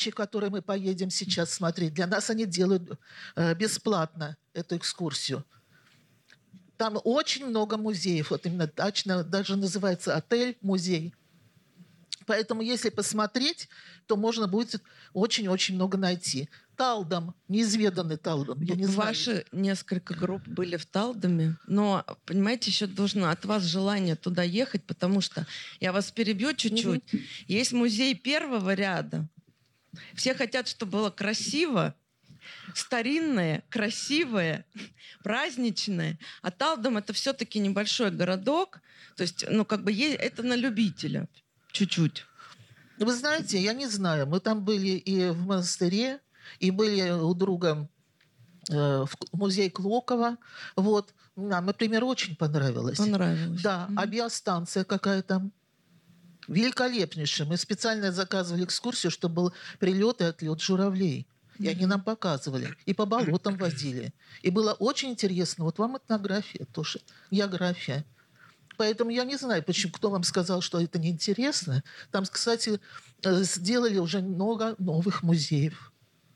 Пачи, которые мы поедем сейчас смотреть, для нас они делают бесплатно эту экскурсию. Там очень много музеев, вот именно точно, даже называется отель-музей. Поэтому, если посмотреть, то можно будет очень-очень много найти. Талдом, неизведанный Талдом, я не знаю. Ваши несколько групп были в Талдоме, но, понимаете, еще должно от вас желание туда ехать, потому что, я вас перебью чуть-чуть, есть музей первого ряда. Все хотят, чтобы было красиво, старинное, красивое, праздничное. А Талдом — это все-таки небольшой городок, то есть, ну, как бы, это на любителя чуть-чуть. Вы знаете, я не знаю, мы там были и в монастыре, и были у друга в музей Клокова. Вот. Нам, например, очень понравилось. Понравилось. Да, авиастанция какая-то. Великолепнейшая. Мы специально заказывали экскурсию, чтобы был прилет и отлет журавлей. И они нам показывали. И по болотам возили. И было очень интересно. Вот вам этнография тоже, география. Поэтому я не знаю, почему, кто вам сказал, что это неинтересно. Там, кстати, сделали уже много новых музеев.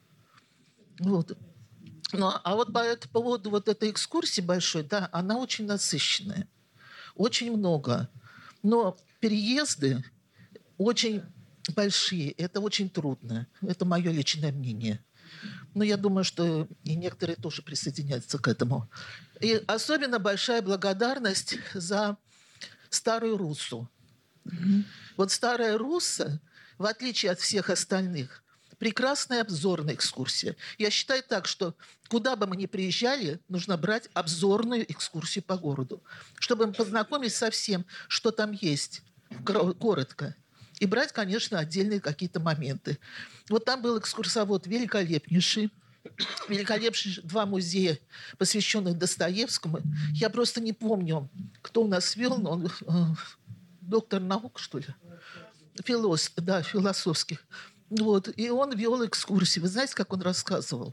Вот. Ну, а вот по поводу вот этой экскурсии большой, да, она очень насыщенная. Очень много. Но переезды очень большие. Это очень трудно. Это мое личное мнение. Но я думаю, что и некоторые тоже присоединяются к этому. И особенно большая благодарность за Старую Руссу. Вот Старая Русса, в отличие от всех остальных, прекрасная обзорная экскурсия. Я считаю так, что куда бы мы ни приезжали, нужно брать обзорную экскурсию по городу, чтобы мы познакомились со всем, что там есть, коротко. И брать, конечно, отдельные какие-то моменты. Вот там был экскурсовод великолепнейший. Великолепнейшие 2 музея, посвященных Достоевскому. Я просто не помню, кто у нас вел, но он доктор наук, что ли? Философских. Вот. И он вел экскурсии. Вы знаете, как он рассказывал?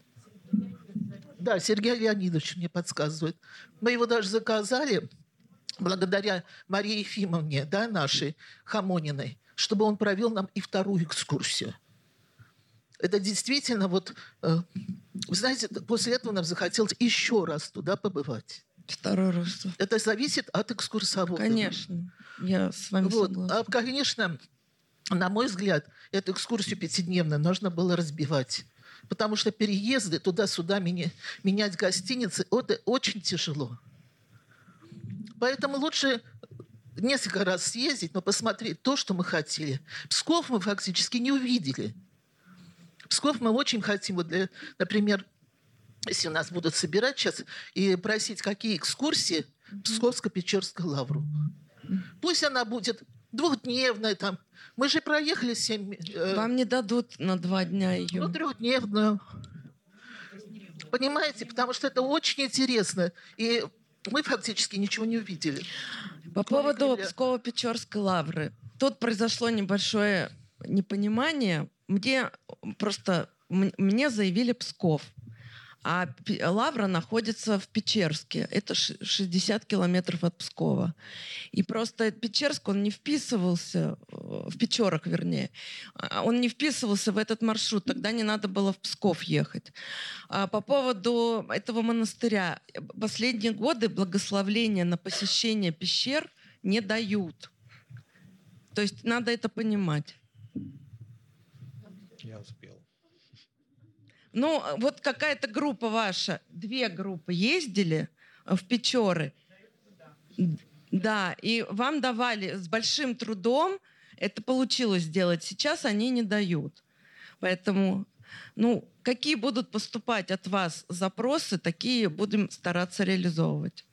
Да, Сергей Леонидович мне подсказывает. Мы его даже заказали, благодаря Марии Ефимовне, да, нашей Хамониной, чтобы он провел нам и вторую экскурсию. Это действительно вот... Вы знаете, после этого нам захотелось еще раз туда побывать. Второй раз. Это зависит от экскурсовода. Конечно, я с вами согласна. А, конечно, на мой взгляд, эту экскурсию 5-дневную нужно было разбивать. Потому что переезды туда-сюда, менять гостиницы, это очень тяжело. Поэтому лучше несколько раз съездить, но посмотреть то, что мы хотели. Псков мы фактически не увидели. Псков мы очень хотим, вот для, например, если нас будут собирать сейчас и просить, какие экскурсии в Псковско-Печерскую лавру. Пусть она будет 2-дневная там. Мы же проехали 7... Вам не дадут на 2 дня ее. Ну, 3-дневную. Понимаете? Потому что это очень интересно. И мы фактически ничего не увидели. По поводу Псково-Печерской лавры. Тут произошло небольшое непонимание. Мне заявили Псков, а лавра находится в Печерске. Это 60 километров от Пскова. И просто Печерск, он не вписывался, в Печорах, вернее, он не вписывался в этот маршрут. Тогда не надо было в Псков ехать. А по поводу этого монастыря. Последние годы благословления на посещение пещер не дают. То есть надо это понимать. Я успел. Ну, вот какая-то группа ваша, 2 группы ездили в Печоры. Да, и вам давали с большим трудом, это получилось сделать. Сейчас они не дают. Поэтому, какие будут поступать от вас запросы, такие будем стараться реализовывать.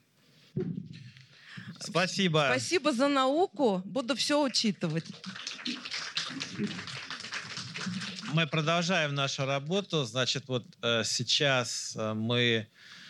Спасибо. Спасибо за науку. Буду все учитывать. Мы продолжаем нашу работу. Значит, вот сейчас мы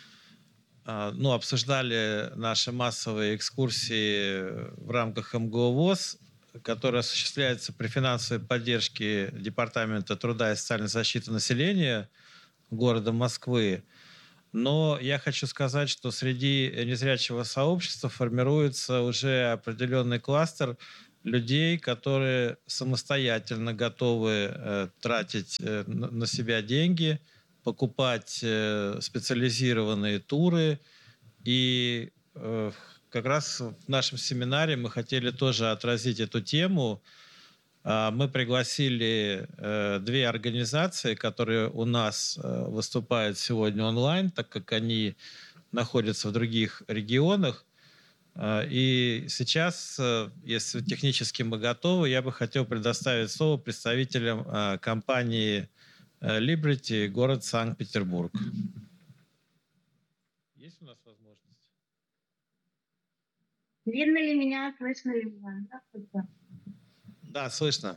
обсуждали наши массовые экскурсии в рамках МГУ ВОС, которые осуществляются при финансовой поддержке Департамента труда и социальной защиты населения города Москвы. Но я хочу сказать, что среди незрячего сообщества формируется уже определенный кластер людей, которые самостоятельно готовы тратить на себя деньги, покупать специализированные туры. И как раз в нашем семинаре мы хотели тоже отразить эту тему. Мы пригласили две организации, которые у нас выступают сегодня онлайн, так как они находятся в других регионах. И сейчас, если технически мы готовы, я бы хотел предоставить слово представителям компании Liberty, город Санкт-Петербург. Есть у нас возможность? Видно ли меня, слышно ли меня? Здравствуйте. Да, слышно.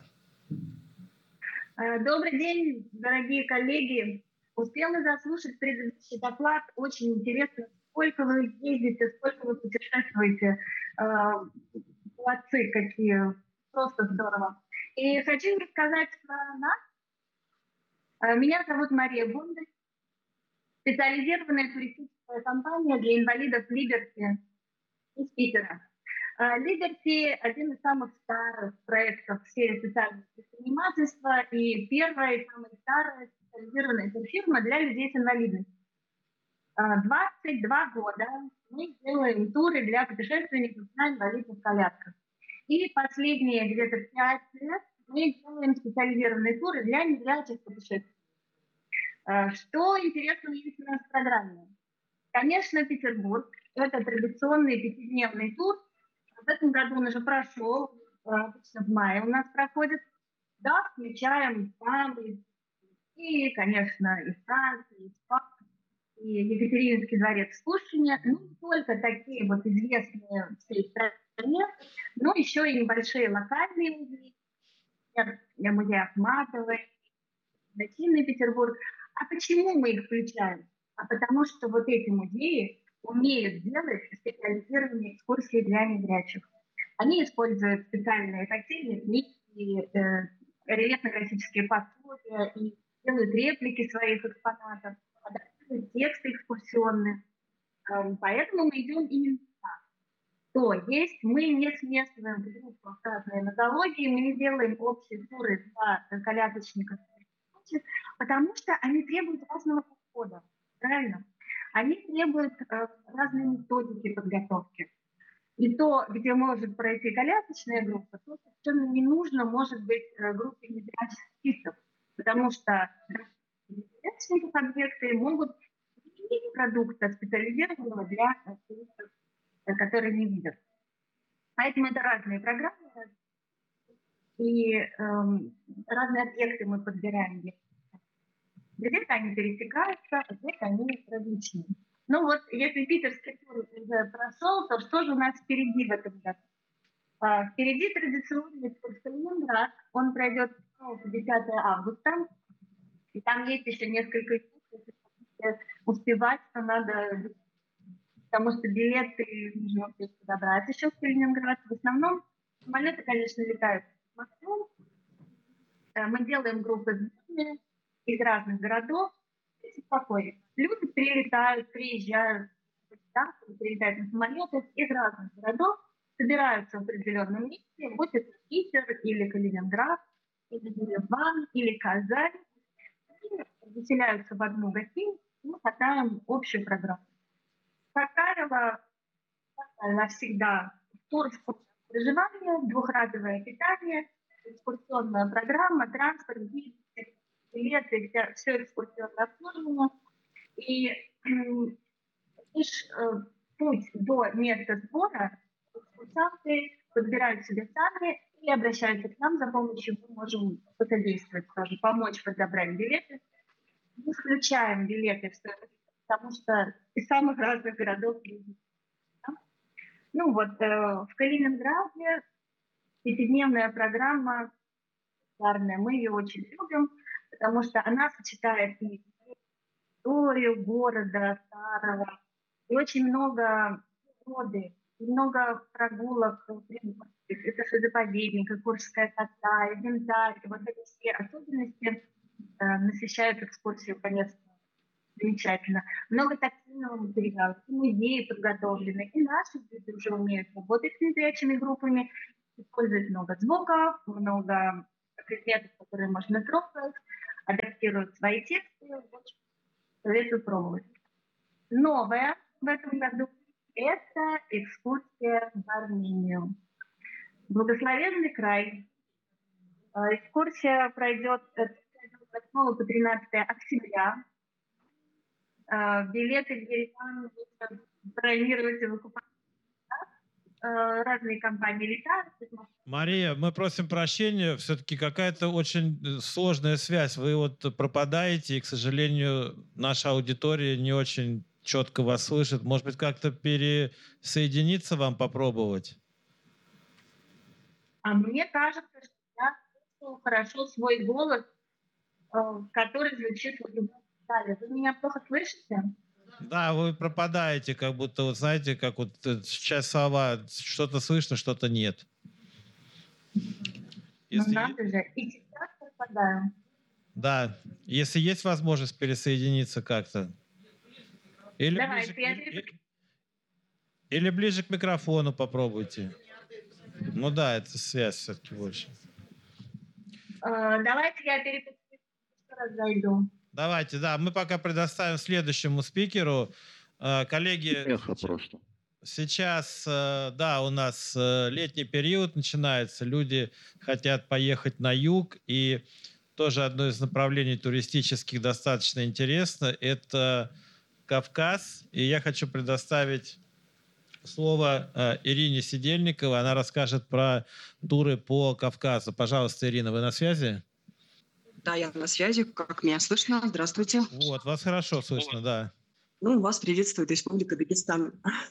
Добрый день, дорогие коллеги. Успела заслушать предыдущий доклад. Очень интересно, сколько вы ездите, сколько вы путешествуете. Молодцы какие. Просто здорово. И хочу рассказать про нас. Меня зовут Мария Бондарь. Специализированная туристическая компания для инвалидов Liberty из Питера. Liberty – один из самых старых проектов в сфере социального предпринимательства и первая и самая старая специализированная турфирма для людей с инвалидностью. 22 года мы делаем туры для путешественников на инвалидных колясках. И последние где-то 5 лет мы делаем специализированные туры для незрячих путешественников. Что интересного есть у нас в программе? Конечно, Петербург – это традиционный пятидневный тур. В этом году он уже прошел, обычно в мае у нас проходит. Да, включаем самые, и, конечно, и Францию, и Испанию, и Екатерининский дворец в Пушкине. Ну, не только такие вот известные всей стране, но еще и небольшие локальные музеи, музей Ахматовой, Гостиный Петербург. А почему мы их включаем? А потому что вот эти музеи умеют делать специализированные экскурсии для незрячих. Они используют специальные тактильные книги, рельефно-графические пособия и делают реплики своих экспонатов, адаптируют тексты экскурсионные. Поэтому мы идем именно так. То есть мы не смешиваем в группах разные нозологии, мы не делаем общие туры для колясочников, потому что они требуют разного подхода, правильно? Они требуют разной методики подготовки. И то, где может пройти колясочная группа, то совершенно не нужно, может быть, группе незрячих артистов, потому что незрячие объекты могут иметь продукта специализированного для туристов, которые не видят. Поэтому это разные программы, и разные объекты мы подбираем. Где-то они пересекаются, а где-то они различные. Ну вот, если питерский тур уже прошел, то что же у нас впереди в этом году? Впереди традиционный тур в Калининград. Он пройдет 10 августа. И там есть еще несколько дней, если успевать, то надо, потому что билеты нужно успеть подобрать еще в Калининград. В основном самолеты, конечно, летают в Москву. Мы делаем группы из разных городов. Спокойно. Люди прилетают, приезжают, прилетают на самолетах из разных городов, собираются в определенном месте, будь это Питер или Калининград, или Ереван, или Казань, и заселяются в одну гостиницу, мы катаем общую программу. Как правило, навсегда тур в проживание, двухразовое питание, экскурсионная программа, транспорт, билеты, все экскурсионное обслуживание. И лишь путь до места сбора экскурсанты подбирают себе сами и обращаются к нам, за помощью мы можем посодействовать, тоже помочь подобрать билеты. Мы включаем билеты в стоимость, потому что из самых разных городов люди. Ну вот, в Калининграде пятидневная программа, мы ее очень любим, потому что она сочетает и историю города старого, и очень много природы, и много прогулок. Это же заповедник, Куршская коса, Янтарь. Вот эти все особенности насыщают экскурсию, конечно, замечательно. Много тактильного материала, и музеи подготовлены, и наши люди уже умеют работать с незрячими группами. использует много звуков, много предметов, которые можно трогать, адаптирует свои тексты. Очень советую пробовать. Новое в этом году – это экскурсия в Армению. Благословенный край. Экскурсия пройдет с 8 по 13 октября. Билеты в Ереван бронируйте, выкупать. Разные компании летают. Мария, мы просим прощения, все-таки какая-то очень сложная связь. Вы вот пропадаете, и, к сожалению, наша аудитория не очень четко вас слышит. Может быть, как-то пересоединиться вам попробовать? А мне кажется, что я слышу хорошо свой голос, который звучит в любом зале. Вы меня плохо слышите? Да, вы пропадаете, как будто, вот знаете, как вот часть слова, что-то слышно, что-то нет. Ну надо же, и сейчас пропадаю. Да, если есть возможность пересоединиться как-то. Или ближе к микрофону попробуйте. Ну да, это связь все-таки больше. Давайте я перепишу, еще раз зайду. Давайте, да, мы пока предоставим следующему спикеру. Коллеги, сейчас, да, у нас летний период начинается, люди хотят поехать на юг, и тоже одно из направлений туристических достаточно интересно, это Кавказ, и я хочу предоставить слово Ирине Сидельниковой, она расскажет про туры по Кавказу. Пожалуйста, Ирина, вы на связи? Да, я на связи. Как меня слышно? Здравствуйте. Вот, вас хорошо слышно, да. Ну, вас приветствует Республика Дагестан.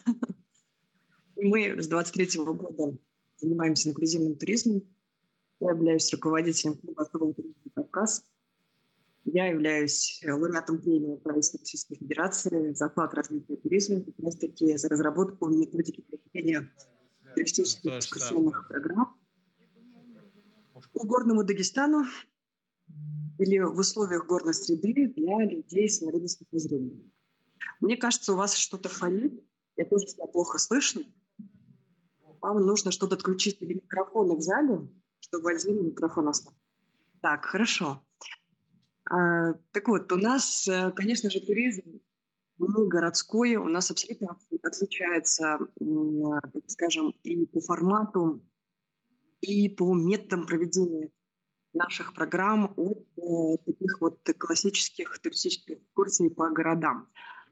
Мы с 23-го года занимаемся инклюзивным туризмом. Я являюсь руководителем клуба особого туризма «Кавказ». Я являюсь лауреатом премии правительства Российской Федерации за вклад в развитие туризма, как раз-таки за разработку методики проведения туристических экскурсионных программ по горному Дагестану или в условиях горной среды для людей с инвалидностью по зрению. Мне кажется, у вас что-то фонит. Я тоже себя плохо слышно. Вам нужно что-то отключить или микрофоны в зале, чтобы один микрофон остался. Так, хорошо. Так вот, у нас, конечно же, туризм городской, у нас абсолютно отличается, так скажем, и по формату, и по методам проведения наших программ от таких вот классических туристических экскурсий по городам.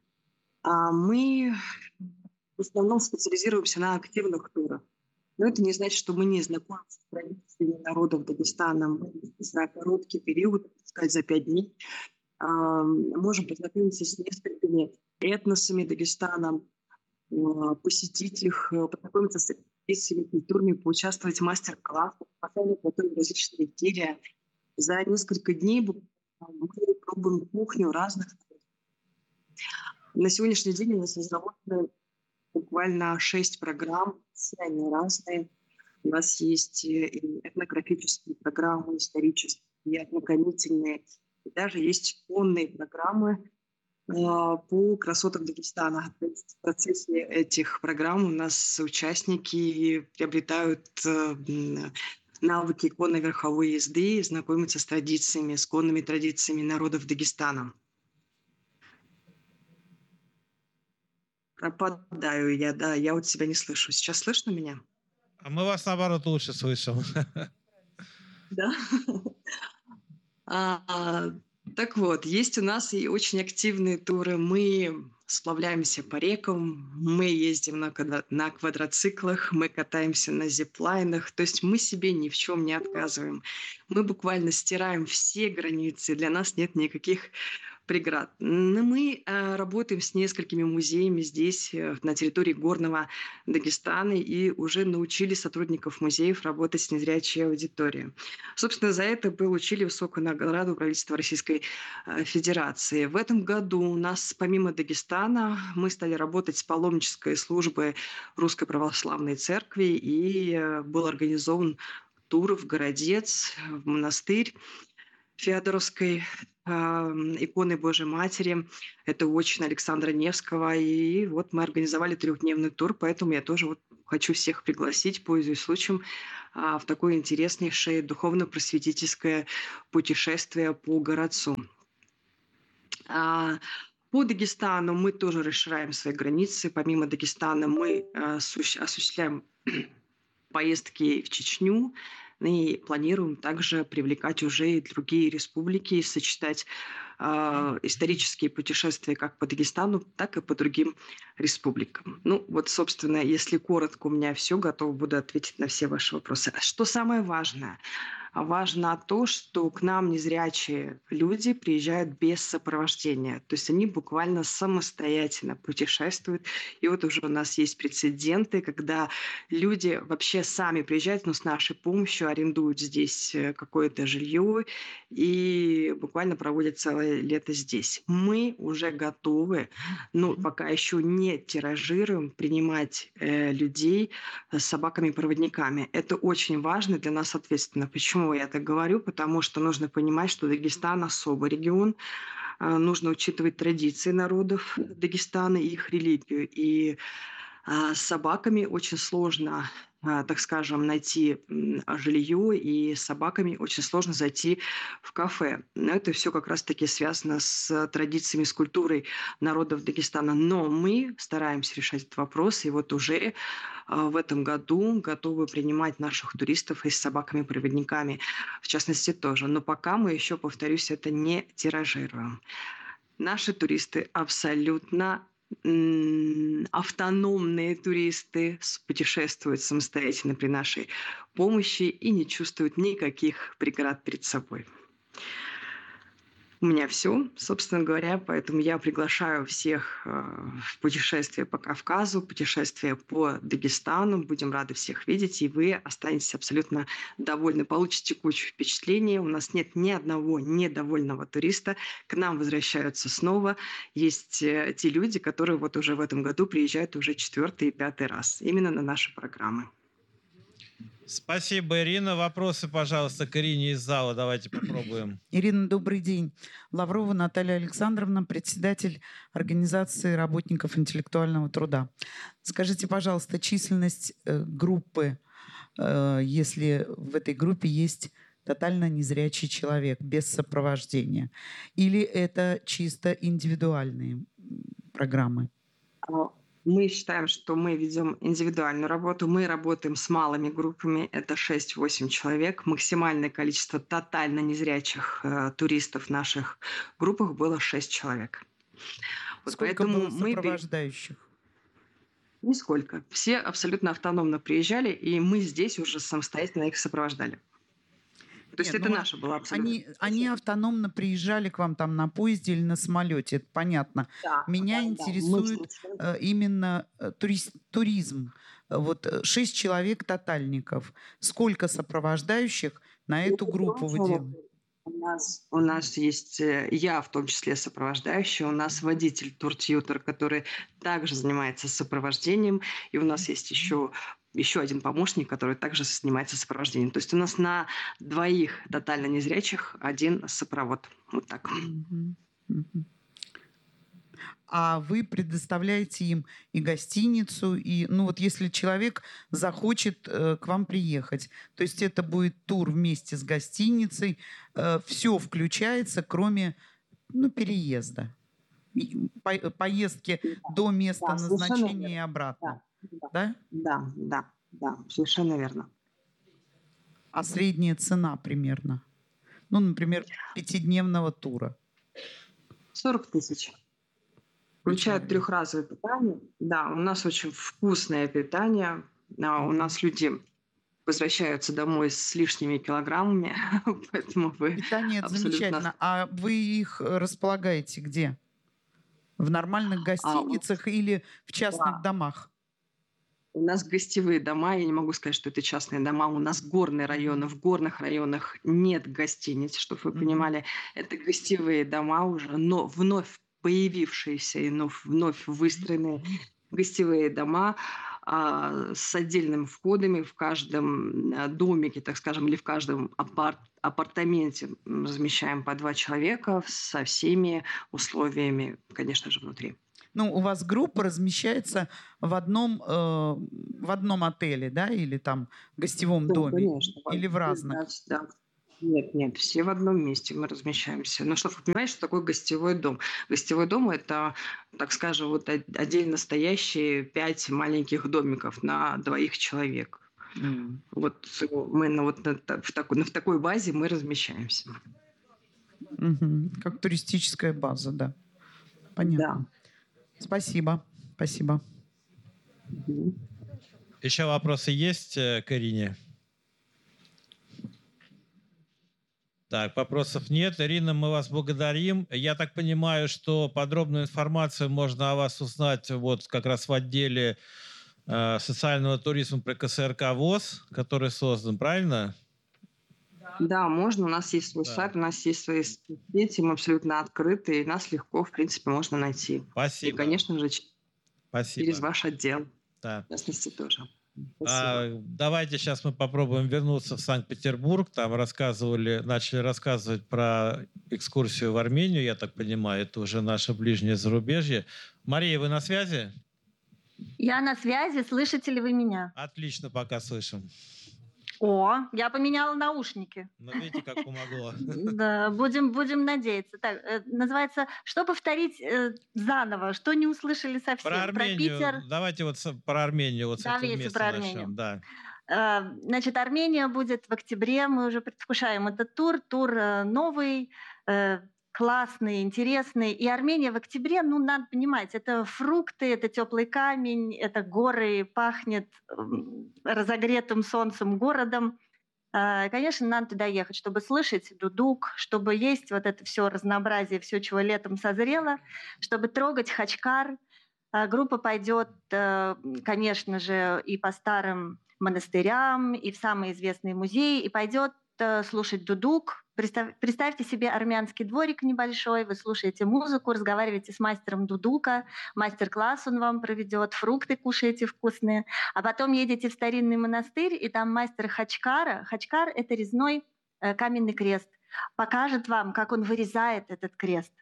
Мы в основном специализируемся на активных турах. Но это не значит, что мы не знакомимся с традициями народов Дагестана. Мы за короткий период, так сказать, за 5 дней, можем познакомиться с несколькими этносами Дагестана, посетить их, познакомиться с традициями культурными, поучаствовать в мастер-классах, поставить готовить различные изделия. За несколько дней мы пробуем кухню разных. На сегодняшний день у нас разработаны буквально 6 программ, все они разные. У нас есть и этнографические программы, исторические, и ознакомительные. И даже есть конные программы по красотам Дагестана. В процессе этих программ у нас участники приобретают навыки конной верховой езды, знакомятся с традициями, с конными традициями народов Дагестана. Пропадаю я, да, я вот себя не слышу. Сейчас слышно меня? А мы вас, наоборот, лучше слышим. Да? Так вот, есть у нас и очень активные туры. Мы сплавляемся по рекам, мы ездим на квадроциклах, мы катаемся на зиплайнах. То есть мы себе ни в чем не отказываем. Мы буквально стираем все границы. Для нас нет никаких преград. Но мы работаем с несколькими музеями здесь, на территории горного Дагестана, и уже научили сотрудников музеев работать с незрячей аудиторией. Собственно, за это получили высокую награду правительства Российской Федерации. В этом году у нас, помимо Дагестана, мы стали работать с паломнической службой Русской Православной Церкви, и был организован тур в Городец, в монастырь Феодоровской иконы Божьей Матери. Это очень Александра Невского. И вот мы организовали 3-дневный тур, поэтому я тоже вот хочу всех пригласить, пользуясь случаем, в такое интереснейшее духовно-просветительское путешествие по городцу. По Дагестану мы тоже расширяем свои границы. Помимо Дагестана мы осуществляем поездки в Чечню и планируем также привлекать уже и другие республики и сочетать исторические путешествия как по Дагестану, так и по другим республикам. Ну вот, собственно, если коротко, у меня все, готова буду ответить на все ваши вопросы. Что самое важное? Важно то, что к нам незрячие люди приезжают без сопровождения. То есть они буквально самостоятельно путешествуют. И вот уже у нас есть прецеденты, когда люди вообще сами приезжают, но с нашей помощью арендуют здесь какое-то жилье и буквально проводят целое лето здесь. Мы уже готовы, но пока еще не тиражируем, принимать людей с собаками-проводниками. Это очень важно для нас ответственно. Почему я так говорю? Потому что нужно понимать, что Дагестан особый регион. Нужно учитывать традиции народов Дагестана и их религию. И с собаками очень сложно, так скажем, найти жилье, и с собаками очень сложно зайти в кафе. Но это все как раз-таки связано с традициями, с культурой народов Дагестана. Но мы стараемся решать этот вопрос, и вот уже в этом году готовы принимать наших туристов и с собаками-проводниками, в частности, тоже. Но пока мы еще, повторюсь, это не тиражируем. Наши туристы абсолютно автономные туристы, путешествуют самостоятельно при нашей помощи и не чувствуют никаких преград перед собой. У меня все, собственно говоря, поэтому я приглашаю всех в путешествие по Кавказу, путешествие по Дагестану. Будем рады всех видеть, и вы останетесь абсолютно довольны, получите кучу впечатлений. У нас нет ни одного недовольного туриста. К нам возвращаются снова. Есть те люди, которые вот уже в этом году приезжают уже 4-й и 5-й раз именно на наши программы. Спасибо, Ирина. Вопросы, пожалуйста, к Ирине из зала. Давайте попробуем. Ирина, добрый день. Лаврова Наталья Александровна, председатель Организации работников интеллектуального труда. Скажите, пожалуйста, численность группы, если в этой группе есть тотально незрячий человек без сопровождения, или это чисто индивидуальные программы? Мы считаем, что мы ведем индивидуальную работу. Мы работаем с малыми группами. Это 6-8 человек. Максимальное количество тотально незрячих туристов в наших группах было 6 человек. Вот сколько было сопровождающих? Нисколько. Все абсолютно автономно приезжали, и мы здесь уже самостоятельно их сопровождали. То есть это наша была абсолютно. Они автономно приезжали к вам там на поезде или на самолете, это понятно. Да, Меня интересует именно туризм. Вот 6 человек тотальников. Сколько сопровождающих на эту группу вы делаете? У нас есть, я в том числе сопровождающий, у нас водитель туртьютер, который также занимается сопровождением, и у нас есть еще один помощник, который также занимается сопровождением. То есть у нас на 2 тотально незрячих 1 сопровод. Вот так. А вы предоставляете им и гостиницу, и, ну вот если человек захочет к вам приехать, то есть это будет тур вместе с гостиницей, все включается, кроме переезда, поездки до места назначения и обратно. Да? Да, совершенно верно. А средняя цена примерно? Ну, например, 5-дневного тура. 40 000. Включают 3-разовое питание. Да, у нас очень вкусное питание. У нас люди возвращаются домой с лишними килограммами, поэтому вы питание абсолютно... замечательно. А вы их располагаете где? В нормальных гостиницах или в частных домах? У нас гостевые дома, я не могу сказать, что это частные дома, у нас горные районы, в горных районах нет гостиниц, чтобы вы понимали, это гостевые дома уже, но вновь появившиеся и вновь выстроенные гостевые дома. с отдельными входами в каждом домике, так скажем, или в каждом апартаменте размещаем по 2 человека со всеми условиями, конечно же, внутри. Ну, у вас группа размещается в одном отеле, да, или там гостевом Да, доме, конечно. или в разных? Да. Нет, все в одном месте мы размещаемся. Ну, чтобы вы понимали, что такое гостевой дом. Гостевой дом – это, так скажем, вот отдельно стоящие 5 маленьких домиков на 2 человек. Вот мы в такой базе мы размещаемся. Мгм. Как туристическая база, да. Понятно. Спасибо. Спасибо. Мгм. Еще вопросы есть к Ирине? Так, вопросов нет. Ирина, мы вас благодарим. Я так понимаю, что подробную информацию можно о вас узнать вот как раз в отделе социального туризма при КСРК ВОС, который создан, правильно? Да, можно. У нас есть свой сайт, у нас есть свои соцсети, мы абсолютно открыты, и нас легко, в принципе, можно найти. Спасибо. И, конечно же, Спасибо. через ваш отдел, Да. в частности, тоже. Спасибо. Давайте сейчас мы попробуем вернуться в Санкт-Петербург. Там начали рассказывать про экскурсию в Армению, я так понимаю, это уже наше ближнее зарубежье. Мария, вы на связи? Я на связи, слышите ли вы меня? Отлично, пока слышим. О, я поменяла наушники. Ну, видите, как помогло. Да, будем надеяться. Так, называется, что повторить заново, что не услышали совсем? Про Армению. Питер. Давайте вот про Армению вот с этого Давайте места про Армению. начнем. Да. Значит, Армения будет в октябре, мы уже предвкушаем этот тур новый, классный, интересный. И Армения в октябре, ну, надо понимать, это фрукты, это теплый камень, это горы, пахнет разогретым солнцем городом. Конечно, надо туда ехать, чтобы слышать дудук, чтобы есть вот это все разнообразие, все, чего летом созрело, чтобы трогать Хачкар. Группа пойдет, конечно же, и по старым монастырям, и в самые известные музеи, и пойдет слушать дудук. Представьте себе армянский дворик небольшой, вы слушаете музыку, разговариваете с мастером дудука, мастер-класс он вам проведет, фрукты кушаете вкусные, а потом едете в старинный монастырь, и там мастер Хачкара, Хачкар – это резной каменный крест, покажет вам, как он вырезает этот крест.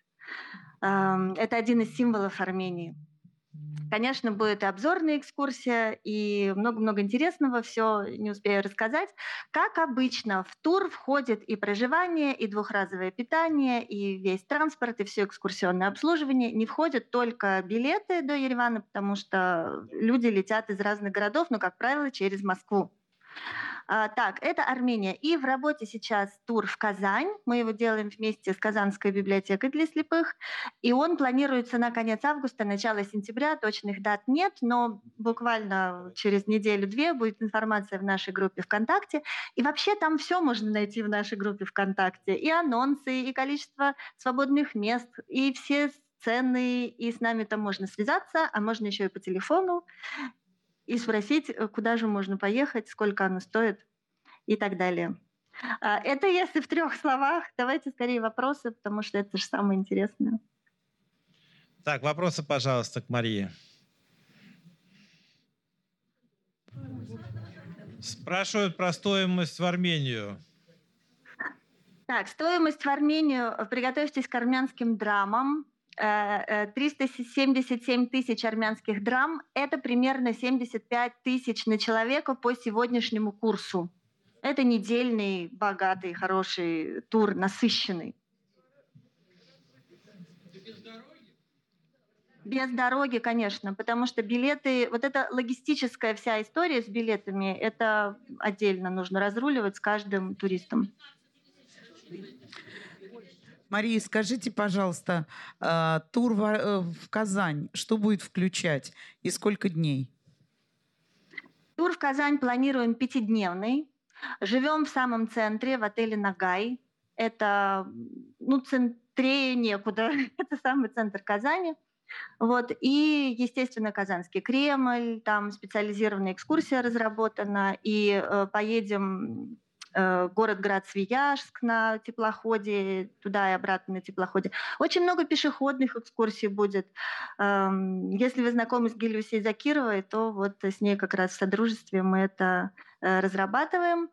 Это один из символов Армении. Конечно, будет и обзорная экскурсия, и много-много интересного, все не успею рассказать. Как обычно, в тур входит и проживание, и двухразовое питание, и весь транспорт, и все экскурсионное обслуживание. Не входят только билеты до Еревана, потому что люди летят из разных городов, но, как правило, через Москву. Так, это Армения. И в работе сейчас тур в Казань. Мы его делаем вместе с Казанской библиотекой для слепых. И он планируется на конец августа, начало сентября. Точных дат нет, но буквально через неделю-две будет информация в нашей группе ВКонтакте. И вообще там все можно найти в нашей группе ВКонтакте. И анонсы, и количество свободных мест, и все цены. И с нами там можно связаться, а можно еще и по телефону. И спросить, куда же можно поехать, сколько оно стоит и так далее. Это если в 3 словах. Давайте скорее вопросы, потому что это же самое интересное. Так, вопросы, пожалуйста, к Марии. Спрашивают про стоимость в Армению. Так, стоимость в Армению. Приготовьтесь к армянским драмам. 377 тысяч армянских драм – это примерно 75 тысяч на человека по сегодняшнему курсу. Это недельный, богатый, хороший тур, насыщенный. Без дороги, конечно, потому что билеты, вот эта логистическая вся история с билетами, это отдельно нужно разруливать с каждым туристом. Мария, скажите, пожалуйста, тур в Казань, что будет включать и сколько дней? Тур в Казань планируем 5-дневный. Живем в самом центре, в отеле «Нагай». Это, центрее некуда. Это самый центр Казани. Вот. И, естественно, Казанский Кремль, там специализированная экскурсия разработана. И поедем город Град-Свияжск на теплоходе, туда и обратно на теплоходе. Очень много пешеходных экскурсий будет. Если вы знакомы с Гелиусей Закировой, то вот с ней как раз в содружестве мы это разрабатываем.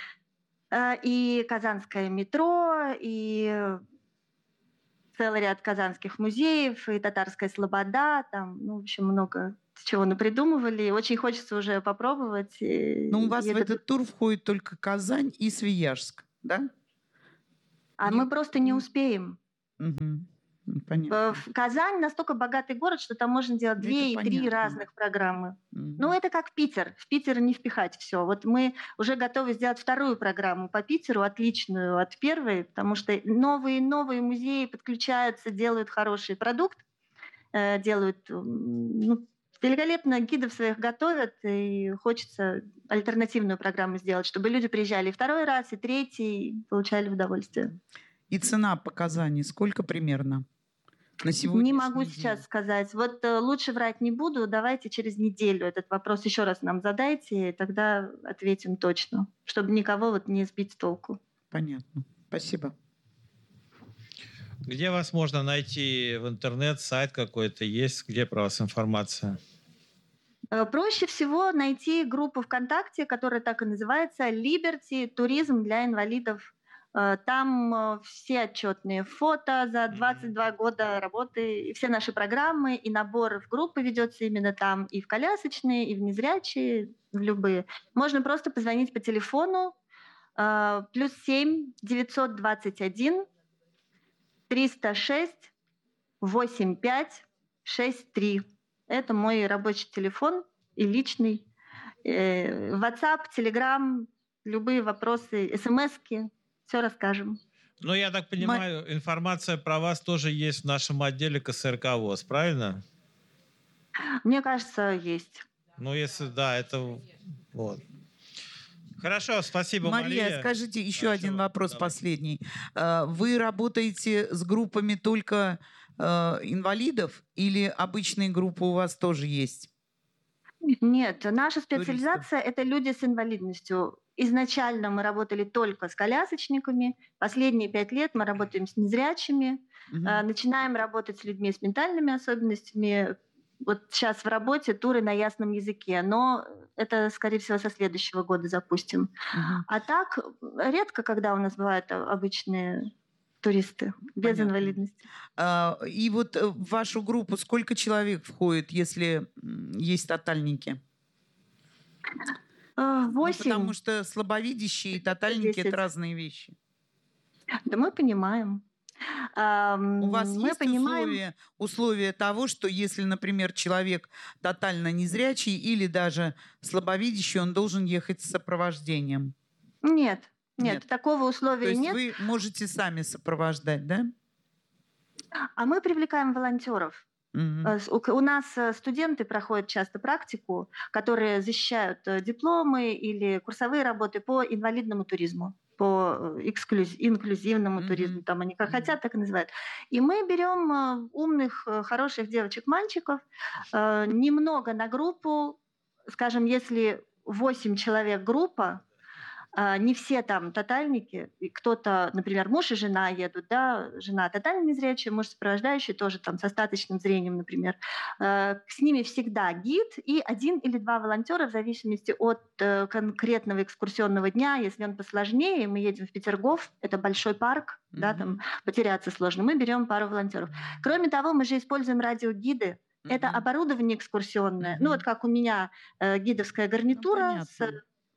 И Казанское метро, и целый ряд казанских музеев, и Татарская Слобода, там, ну, в общем, много чего напридумывали. Очень хочется уже попробовать. Но у вас в этот тур входит только Казань и Свияжск, да? А мы просто не успеем. Понятно. Казань настолько богатый город, что там можно делать 2 и 3 разных программы. Ну, это как Питер. В Питер не впихать все. Вот мы уже готовы сделать 2-ю программу по Питеру, отличную от 1-й, потому что новые музеи подключаются, делают хороший продукт, делают великолепно, гидов своих готовят, и хочется альтернативную программу сделать, чтобы люди приезжали и 2-й раз, и 3-й, и получали удовольствие. И цена по Казани сколько примерно? На не могу сейчас сказать. Вот лучше врать не буду. Давайте через неделю этот вопрос еще раз нам задайте, и тогда ответим точно, чтобы никого вот не сбить с толку. Понятно. Спасибо. Где вас можно найти в интернет? Сайт какой-то есть? Где про вас информация? Проще всего найти группу ВКонтакте, которая так и называется «Liberty. Туризм для инвалидов». Там все отчетные фото за 22 года работы, и все наши программы, и набор в группы ведется именно там, и в колясочные, и в незрячие, в любые. Можно просто позвонить по телефону +7 921 306 85 63. Это мой рабочий телефон и личный. WhatsApp, Telegram, любые вопросы, смс-ки. Все расскажем. Ну, я так понимаю, информация про вас тоже есть в нашем отделе КСРК ВОС, правильно? Мне кажется, есть. Ну, если да, это вот. Хорошо, спасибо, Мария, скажите еще один вопрос последний. Вы работаете с группами только инвалидов или обычные группы у вас тоже есть? Нет, наша специализация – это люди с инвалидностью. Изначально мы работали только с колясочниками. Последние 5 лет мы работаем с незрячими. Начинаем работать с людьми с ментальными особенностями. Вот сейчас в работе туры на ясном языке, но это, скорее всего, со следующего года запустим. А так, редко, когда у нас бывают обычные туристы без инвалидности. И вот в вашу группу сколько человек входит, если есть тотальники? 8. Ну, потому что слабовидящие и тотальники – это разные вещи. Да мы понимаем. У вас есть условия того, что если, например, человек тотально незрячий или даже слабовидящий, он должен ехать с сопровождением? Нет, такого условия нет. То есть вы можете сами сопровождать, да? А мы привлекаем волонтеров. У нас студенты проходят часто практику, которые защищают дипломы или курсовые работы по инвалидному туризму, по инклюзивному туризму, там они как хотят, так и называют. И мы берем умных, хороших девочек-мальчиков, немного на группу, скажем, если 8 человек группа, не все там тотальники, кто-то, например, муж и жена едут, да, жена тотально незрячая, муж сопровождающий, тоже там с остаточным зрением, например. С ними всегда гид и 1 или 2 волонтера в зависимости от конкретного экскурсионного дня. Если он посложнее, мы едем в Петергоф, это большой парк, да, там потеряться сложно, мы берем пару волонтеров. Кроме того, мы же используем радиогиды. Это оборудование экскурсионное. Ну вот как у меня гидовская гарнитура с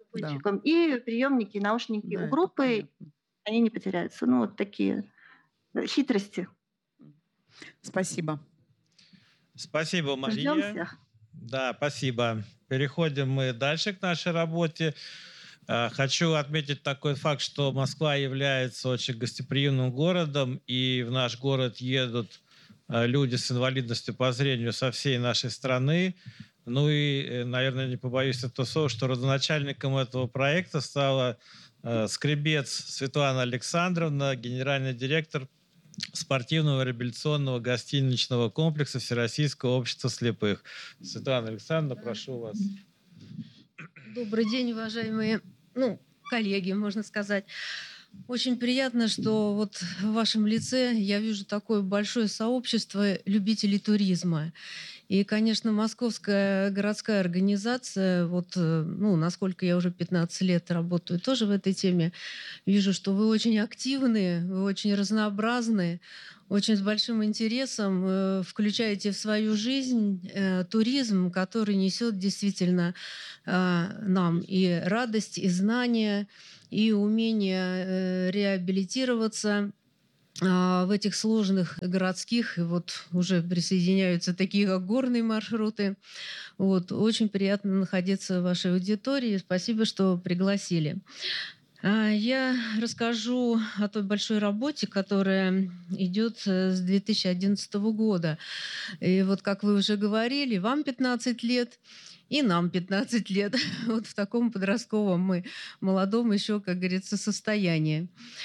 и приемники, наушники у группы, они не потеряются. Ну, вот такие хитрости. Спасибо. Спасибо, Мария. Ждем всех. Да, спасибо. Переходим мы дальше к нашей работе. Хочу отметить такой факт, что Москва является очень гостеприимным городом, и в наш город едут люди с инвалидностью по зрению со всей нашей страны. Ну и, наверное, не побоюсь этого слова, что родоначальником этого проекта стала Скребец Светлана Александровна, генеральный директор спортивного реабилитационного гостиничного комплекса Всероссийского общества слепых. Светлана Александровна, прошу вас. Добрый день, уважаемые коллеги, можно сказать. Очень приятно, что вот в вашем лице я вижу такое большое сообщество любителей туризма. И, конечно, Московская городская организация, вот, ну, насколько я уже 15 лет работаю тоже в этой теме, вижу, что вы очень активны, вы очень разнообразны, очень с большим интересом включаете в свою жизнь туризм, который несет действительно нам и радость, и знания, и умение реабилитироваться в этих сложных городских, и вот уже присоединяются такие как горные маршруты. Вот, очень приятно находиться в вашей аудитории. Спасибо, что пригласили. Я расскажу о той большой работе, которая идет с 2011 года. И вот, как вы уже говорили, вам 15 лет, и нам 15 лет. Вот в таком подростковом мы молодом еще, как говорится, состоянии.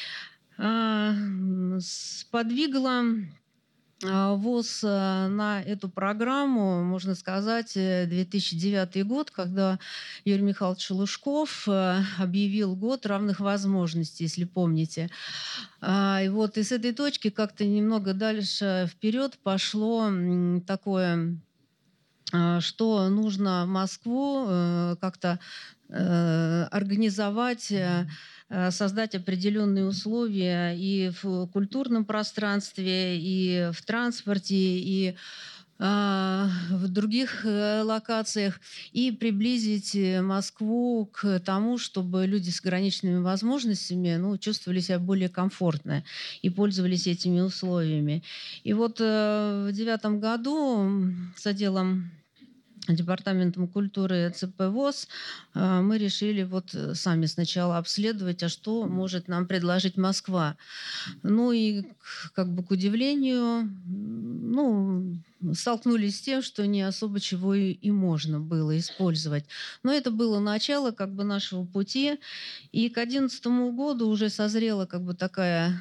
Сподвигла ВОС на эту программу, можно сказать, 2009 год, когда Юрий Михайлович Лужков объявил год равных возможностей, если помните. И вот и с этой точки как-то немного дальше вперед пошло такое, что нужно Москву как-то организовать, создать определенные условия и в культурном пространстве, и в транспорте, и в других локациях, и приблизить Москву к тому, чтобы люди с ограниченными возможностями чувствовали себя более комфортно и пользовались этими условиями. И вот в 2009 году с отделом Департаментом культуры ЦП ВОС мы решили вот сами сначала обследовать, а что может нам предложить Москва. Ну и как бы к удивлению, столкнулись с тем, что не особо чего и можно было использовать. Но это было начало как бы нашего пути. И к 2011 году уже созрела как бы такая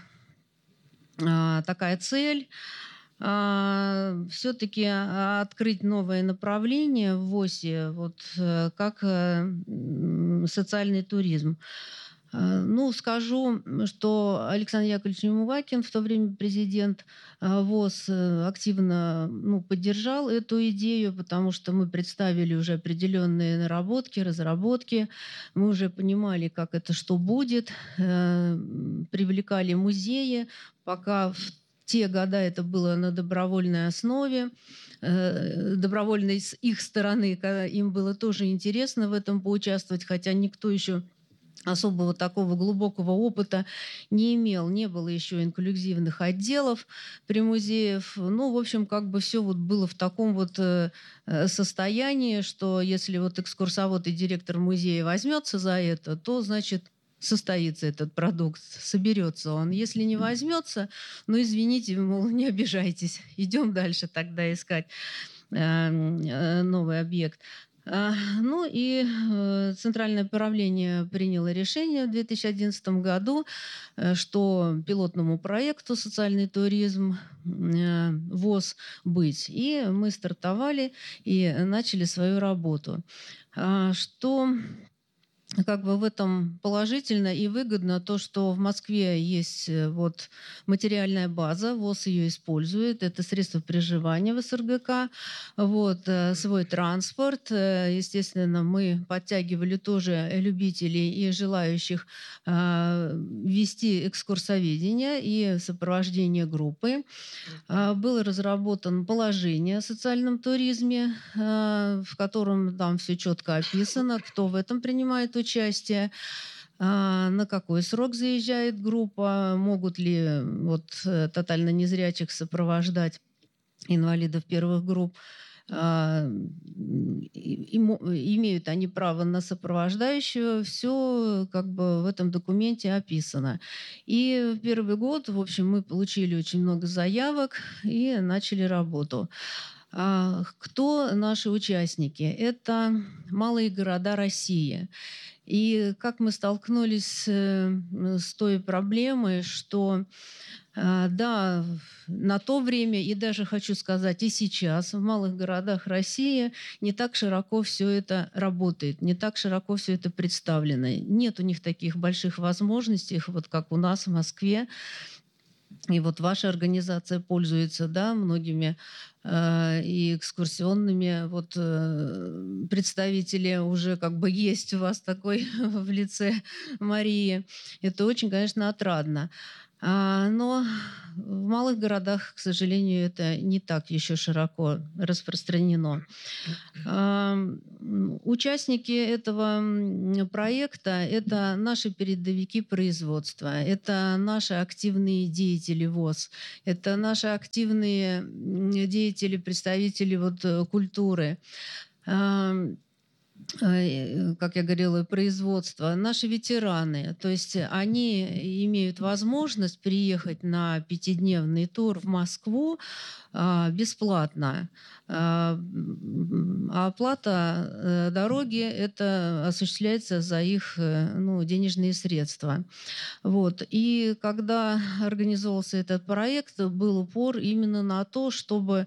цель все-таки открыть новое направление в ВОСе, вот, как социальный туризм. Скажу, что Александр Яковлевич Немувакин, в то время президент ВОС, активно поддержал эту идею, потому что мы представили уже определенные наработки, разработки. Мы уже понимали, как это, что будет. Привлекали музеи, пока в те года это было на добровольной основе, добровольной с их стороны, когда им было тоже интересно в этом поучаствовать, хотя никто еще особого такого глубокого опыта не имел. Не было еще инклюзивных отделов при музеях. В общем, как бы все вот было в таком вот состоянии, что если вот экскурсовод и директор музея возьмется за это, то, значит, состоится этот продукт, соберется он. Если не возьмется, извините, мол, не обижайтесь, идем дальше тогда искать новый объект. Центральное правление приняло решение в 2011 году, что пилотному проекту «Социальный туризм» ВОС быть. И мы стартовали и начали свою работу. Что как бы в этом положительно и выгодно то, что в Москве есть вот материальная база, ВОС ее использует, это средства проживания в СРГК, вот, свой транспорт. Естественно, мы подтягивали тоже любителей и желающих вести экскурсоведение и сопровождение группы. Было разработано положение о социальном туризме, в котором там все четко описано, кто в этом принимает участие, на какой срок заезжает группа, могут ли вот тотально незрячих сопровождать, инвалидов первых групп, имеют они право на сопровождающего, все как бы в этом документе описано. И в первый год, в общем, мы получили очень много заявок и начали работу. Кто наши участники? Это малые города России. И как мы столкнулись с той проблемой, что Да, на то время, и даже хочу сказать, и сейчас в малых городах России не так широко все это работает, не так широко все это представлено. Нет у них таких больших возможностей, вот как у нас в Москве. И вот ваша организация пользуется, да, многими и экскурсионными вот представители уже как бы есть у вас такой в лице Марии. Это очень, конечно, отрадно. Но в малых городах, к сожалению, это не так еще широко распространено. Участники этого проекта – это наши передовики производства, это наши активные деятели ВОС, это наши активные деятели, представители вот культуры. Как я говорила, производства, наши ветераны. То есть они имеют возможность приехать на 5-дневный тур в Москву бесплатно. А оплата дороги это осуществляется за их денежные средства. Вот. И когда организовывался этот проект, был упор именно на то, чтобы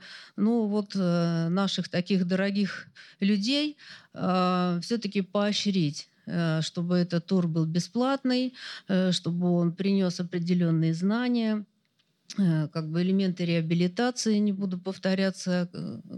наших таких дорогих людей все-таки поощрить, чтобы этот тур был бесплатный, чтобы он принес определенные знания, как бы элементы реабилитации, не буду повторяться,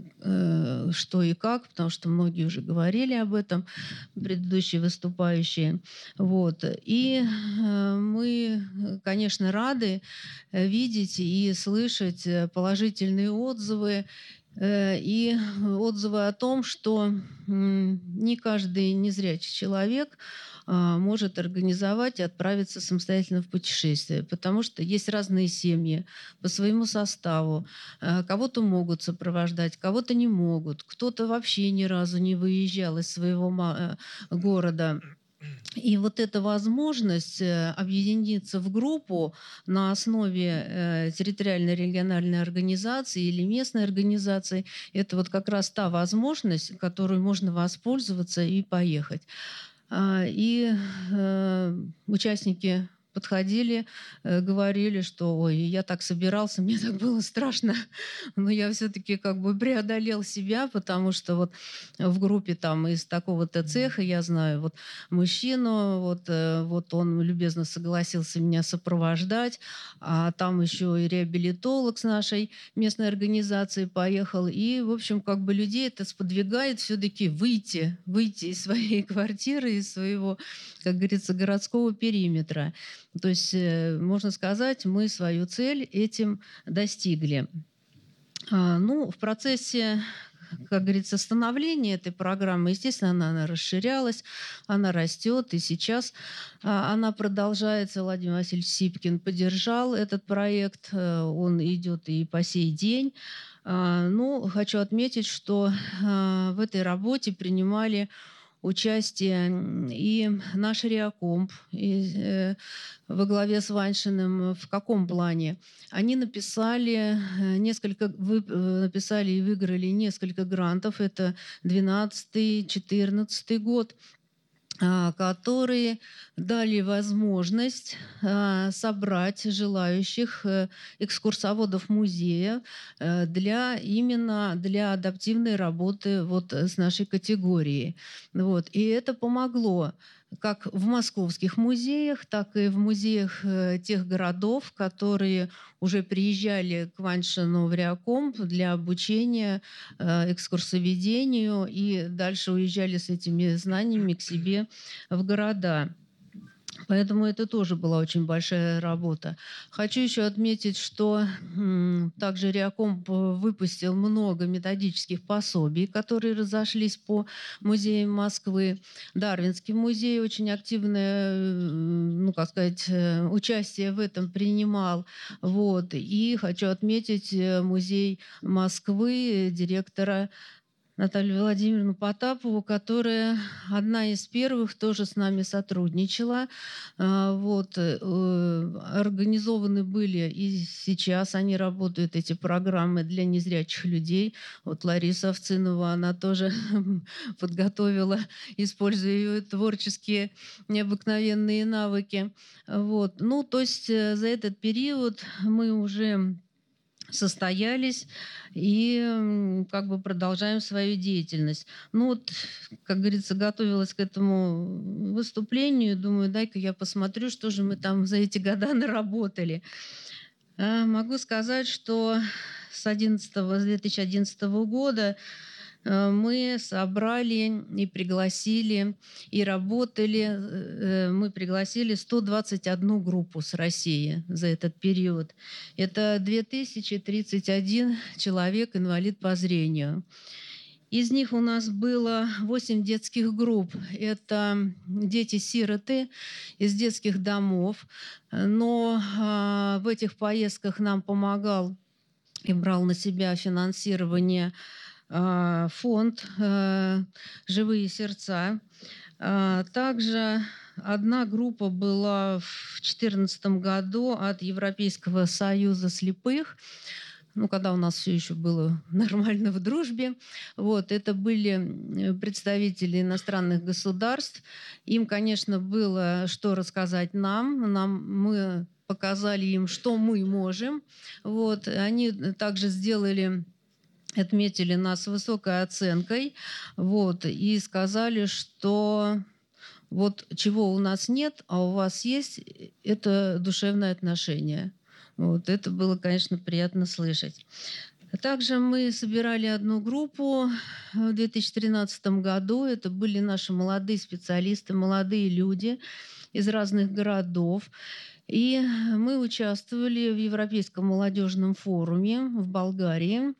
что и как, потому что многие уже говорили об этом, предыдущие выступающие. Вот. И мы, конечно, рады видеть и слышать положительные отзывы, и отзывы о том, что не каждый незрячий человек может организовать и отправиться самостоятельно в путешествие, потому что есть разные семьи по своему составу. Кого-то могут сопровождать, кого-то не могут. Кто-то вообще ни разу не выезжал из своего города. И вот эта возможность объединиться в группу на основе территориальной региональной организации или местной организации, это вот как раз та возможность, которой можно воспользоваться и поехать. И участники подходили, говорили, что ой, я так собирался, мне так было страшно, но я все-таки как бы преодолел себя, потому что вот в группе там из такого-то цеха я знаю вот мужчину, вот он любезно согласился меня сопровождать, а там еще и реабилитолог с нашей местной организации поехал, и в общем как бы людей это сподвигает все-таки выйти из своей квартиры, из своего, как говорится, городского периметра. То есть, можно сказать, мы свою цель этим достигли. В процессе, как говорится, становления этой программы, естественно, она расширялась, она растет, и сейчас она продолжается. Владимир Васильевич Сипкин поддержал этот проект, он идет и по сей день. Хочу отметить, что в этой работе принимали участие и наш Реакомп во главе с Ваньшиным. В каком плане? Они написали и выиграли несколько грантов. Это 2012-2014 год, которые дали возможность собрать желающих экскурсоводов музея именно для адаптивной работы вот с нашей категорией. Вот. И это помогло как в московских музеях, так и в музеях тех городов, которые уже приезжали к Ваньшину в Реакомп для обучения экскурсоведению и дальше уезжали с этими знаниями к себе в города. Поэтому это тоже была очень большая работа. Хочу еще отметить, что также Реакомп выпустил много методических пособий, которые разошлись по музеям Москвы. Дарвинский музей очень активное, участие в этом принимал. Вот. И хочу отметить музей Москвы, директора Наталью Владимировну Потапову, которая одна из первых тоже с нами сотрудничала. Организованы были и сейчас они работают, эти программы для незрячих людей. Вот Лариса Овцинова, она тоже подготовила, используя ее творческие необыкновенные навыки. То есть за этот период мы уже состоялись и как бы продолжаем свою деятельность. Как говорится, готовилась к этому выступлению, думаю, дай-ка я посмотрю, что же мы там за эти года наработали. Могу сказать, что с 2011 года мы собрали и пригласили, и работали, мы пригласили 121 группу с России за этот период. Это 2031 человек инвалид по зрению. Из них у нас было 8 детских групп. Это дети-сироты из детских домов. Но в этих поездках нам помогал и брал на себя финансирование фонд «Живые сердца». Также одна группа была в 2014 году от Европейского союза слепых, когда у нас все еще было нормально в дружбе. Это были представители иностранных государств. Им, конечно, было что рассказать нам. Мы показали им, что мы можем. Они также отметили нас высокой оценкой, и сказали, что чего у нас нет, а у вас есть, это душевное отношение. Это было, конечно, приятно слышать. Также мы собирали одну группу в 2013 году. Это были наши молодые специалисты, молодые люди из разных городов. И мы участвовали в Европейском молодежном форуме в Болгарии.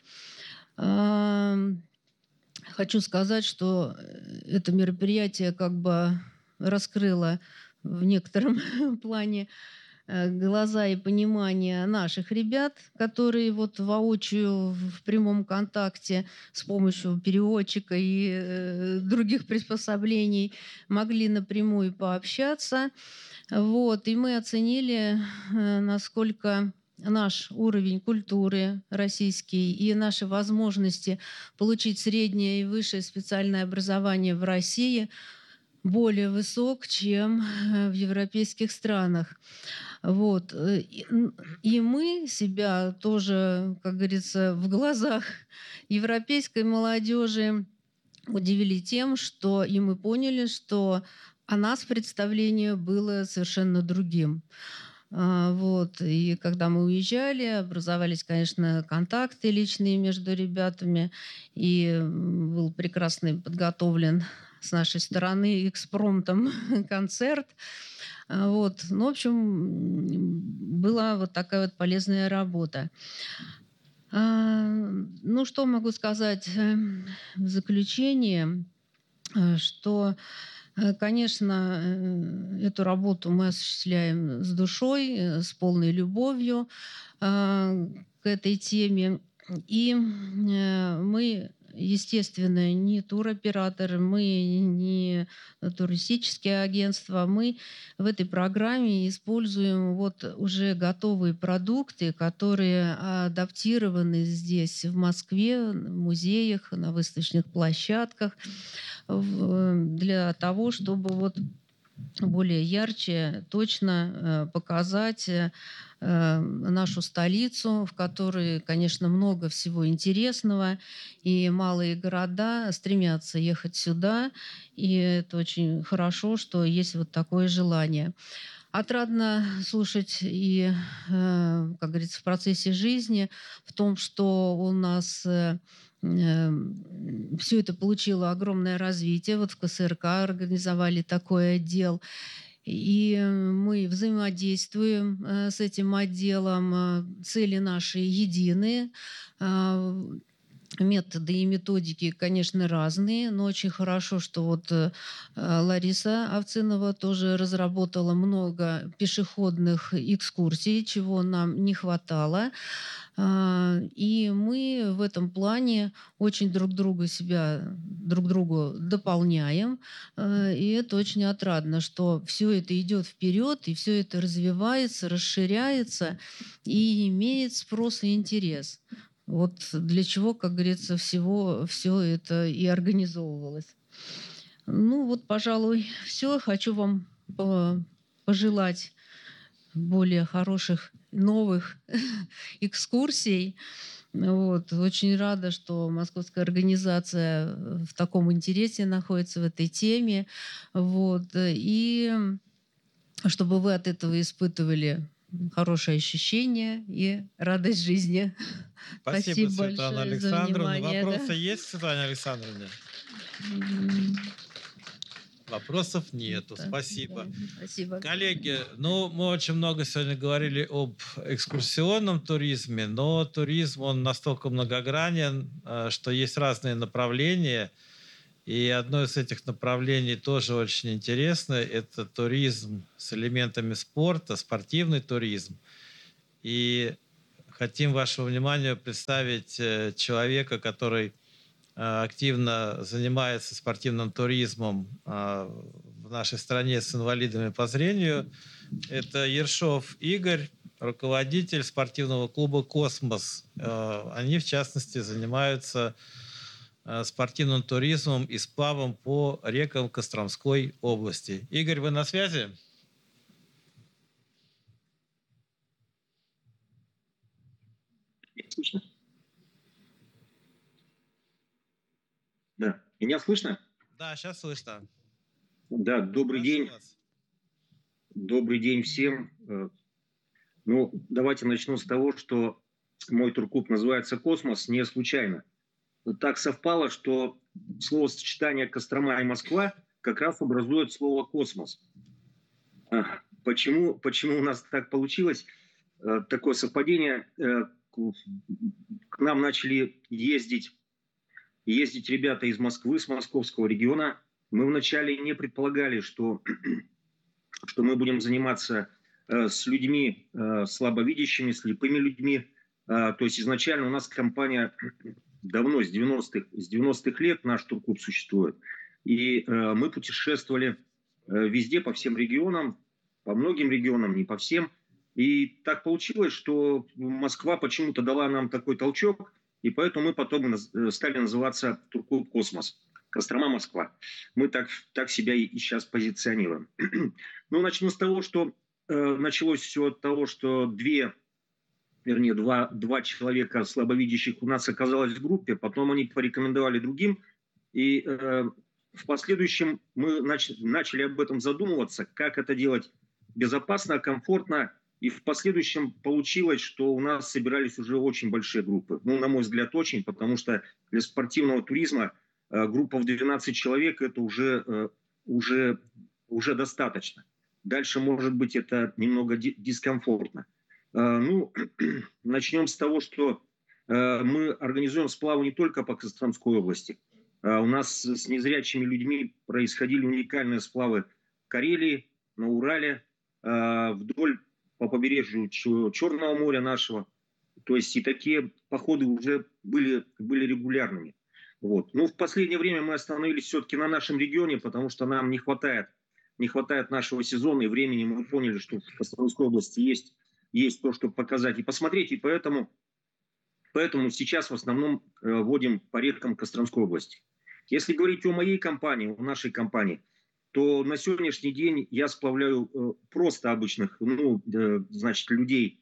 Хочу сказать, что это мероприятие как бы раскрыло в некотором плане глаза и понимание наших ребят, которые воочию в прямом контакте с помощью переводчика и других приспособлений могли напрямую пообщаться. И мы оценили, насколько наш уровень культуры российский и наши возможности получить среднее и высшее специальное образование в России более высок, чем в европейских странах. И мы себя тоже, как говорится, в глазах европейской молодежи удивили тем, что и мы поняли, что о нас представление было совершенно другим. И когда мы уезжали, образовались, конечно, контакты личные между ребятами, и был прекрасно подготовлен с нашей стороны экспромтом концерт. В общем, была такая полезная работа. Что могу сказать в заключение, что, конечно, эту работу мы осуществляем с душой, с полной любовью к этой теме. И мы, естественно, не туроператоры, мы не туристические агентства. Мы в этой программе используем уже готовые продукты, которые адаптированы здесь, в Москве, в музеях, на выставочных площадках, для того, чтобы более ярче, точно показать нашу столицу, в которой, конечно, много всего интересного, и малые города стремятся ехать сюда, и это очень хорошо, что есть такое желание. Отрадно слушать и, как говорится, в процессе жизни, в том, что у нас все это получило огромное развитие. В КСРК организовали такой отдел. И мы взаимодействуем с этим отделом. Цели наши едины. методы и методики, конечно, разные, но очень хорошо, что вот Лариса Овцинова тоже разработала много пешеходных экскурсий, чего нам не хватало. И мы в этом плане очень друг другу дополняем. И это очень отрадно, что все это идет вперед, и все это развивается, расширяется и имеет спрос и интерес. Вот для чего, как говорится, все это и организовывалось. Ну вот, пожалуй, все. Хочу вам пожелать более хороших новых экскурсий. Вот. Очень рада, что московская организация в таком интересе находится в этой теме. Вот. И чтобы вы от этого испытывали хорошее ощущение и радость жизни. Спасибо, Светлана большое за Александровна. внимание. Вопросы есть, Светлана Александровна? Вопросов нету. Да, спасибо. да, спасибо. Коллеги, ну, мы очень много сегодня говорили об экскурсионном туризме, но туризм, он настолько многогранен, что есть разные направления. И одно из этих направлений тоже очень интересное – это туризм с элементами спорта, спортивный туризм. И хотим вашему вниманию представить человека, который активно занимается спортивным туризмом в нашей стране с инвалидами по зрению. Это Ершов Игорь, руководитель спортивного клуба «Космос». Они, в частности, занимаются спортивным туризмом и сплавом по рекам Костромской области. Игорь, вы на связи? Слышно? Да. Меня слышно? Да, сейчас слышно. Да, добрый день. Добрый день всем. Ну, давайте начну с того, что мой турклуб называется «Космос» не случайно. Так совпало, что словосочетание «Кострома» и «Москва» как раз образует слово «космос». Почему у нас так получилось? Такое совпадение. К нам начали ездить ребята из Москвы, с московского региона. Мы вначале не предполагали, что мы будем заниматься с людьми слабовидящими, слепыми людьми. То есть изначально у нас компания давно, с 90-х лет наш турклуб существует. И мы путешествовали везде, по всем регионам, по многим регионам, не по всем. И так получилось, что Москва почему-то дала нам такой толчок, и поэтому мы потом стали называться турклуб «Космос». Кострома, Москва. Мы так себя и сейчас позиционируем. Ну, начну с того, что началось все от того, что два человека слабовидящих у нас оказалось в группе, потом они порекомендовали другим, и в последующем мы начали об этом задумываться, как это делать безопасно, комфортно, и в последующем получилось, что у нас собирались уже очень большие группы. Ну, на мой взгляд, очень, потому что для спортивного туризма группа в 12 человек – это уже достаточно. Дальше, может быть, это немного дискомфортно. Ну, начнем с того, что мы организуем сплавы не только по Костромской области. У нас с незрячими людьми происходили уникальные сплавы в Карелии, на Урале, вдоль по побережью Черного моря нашего. То есть и такие походы уже были регулярными. Вот. Ну, в последнее время мы остановились все-таки на нашем регионе, потому что нам не хватает нашего сезона и времени. Мы поняли, что в Костромской области есть то, что показать и посмотреть, и поэтому сейчас в основном водим по рекам Костромской области. Если говорить о моей компании, о нашей компании, то на сегодняшний день я сплавляю просто обычных, людей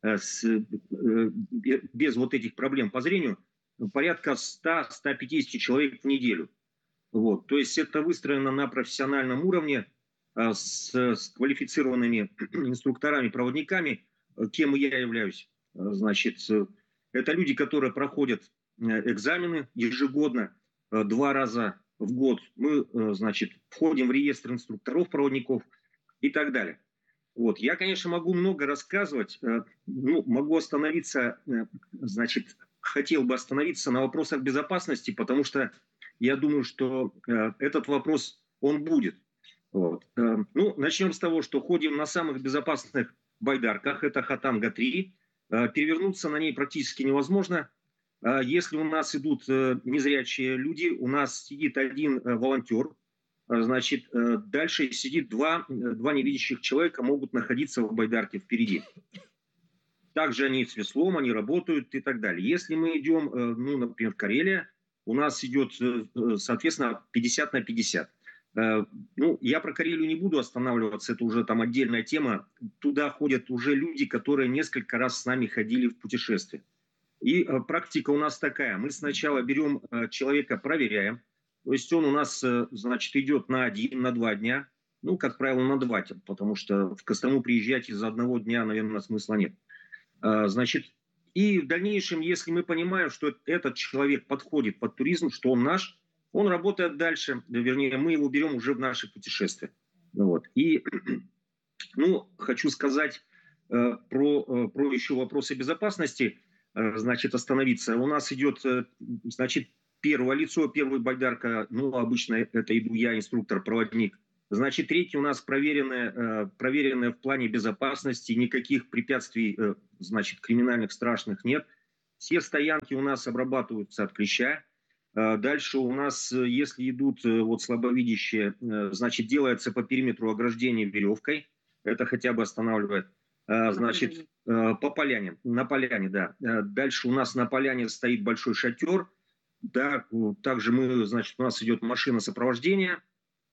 без вот этих проблем по зрению, порядка 100-150 человек в неделю. Вот. То есть это выстроено на профессиональном уровне с квалифицированными инструкторами, проводниками, кем я являюсь. Значит, это люди, которые проходят экзамены ежегодно, 2 раза в год. Мы, входим в реестр инструкторов, проводников и так далее. Вот. Я, конечно, могу много рассказывать, могу остановиться, хотел бы остановиться на вопросах безопасности, потому что я думаю, что этот вопрос, он будет. Вот. Ну, начнем с того, что ходим на самых безопасных байдарках, это Хатанга-3. Перевернуться на ней практически невозможно. Если у нас идут незрячие люди, у нас сидит один волонтер, значит, дальше сидит два невидящих человека, могут находиться в байдарке впереди. Также они с веслом, они работают и так далее. Если мы идем, ну, например, в Карелия, у нас идет, соответственно, 50 на 50. Ну, я про Карелию не буду останавливаться, это уже там отдельная тема. Туда ходят уже люди, которые несколько раз с нами ходили в путешествие. И практика у нас такая. Мы сначала берем человека, проверяем. То есть он у нас, значит, идет на 1, на 2 дня. Ну, как правило, на 2, потому что в Кострому приезжать из-за одного дня, наверное, смысла нет. Значит, и в дальнейшем, если мы понимаем, что этот человек подходит под туризм, что он наш, он работает дальше. Вернее, мы его берем уже в наши путешествия. Вот. И, ну, хочу сказать про еще вопросы безопасности. Значит, остановиться. У нас идет, значит, первое лицо, первая байдарка, ну, обычно это иду я, инструктор, проводник. Значит, третье у нас проверенное в плане безопасности, никаких препятствий, значит, криминальных страшных нет. Все стоянки у нас обрабатываются от клеща. Дальше у нас, если идут вот слабовидящие, значит, делается по периметру ограждения веревкой. Это хотя бы останавливает. Значит, по поляне, на поляне, да. Дальше у нас на поляне стоит большой шатер. Да, также мы, значит, у нас идет машина сопровождения.